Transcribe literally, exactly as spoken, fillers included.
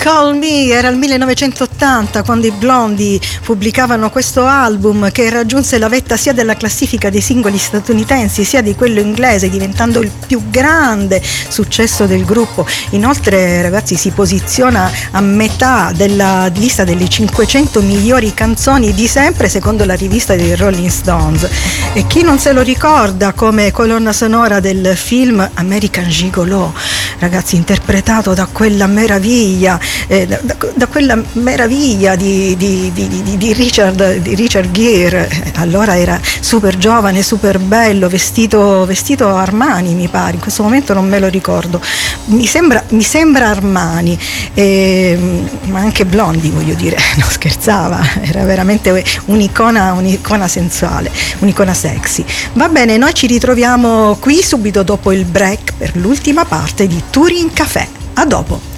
Call Me, era il millenovecentottanta quando i Blondie pubblicavano questo album che raggiunse la vetta sia della classifica dei singoli statunitensi sia di quello inglese, diventando il più grande successo del gruppo. Inoltre, ragazzi, si posiziona a metà della lista delle cinquecento migliori canzoni di sempre secondo la rivista dei Rolling Stones. E chi non se lo ricorda come colonna sonora del film American Gigolo, ragazzi, interpretato da quella meraviglia eh, da, da quella meraviglia di, di, di, di, Richard, di Richard Gere. Allora era super giovane, super bello, vestito, vestito Armani, mi pare, in questo momento non me lo ricordo, mi sembra, mi sembra Armani, eh, ma anche Blondie, voglio dire, non scherzava, era veramente un'icona, un'icona sensuale, un'icona sexy. Va bene, noi ci ritroviamo qui subito dopo il break per l'ultima parte di Touring Café. A dopo.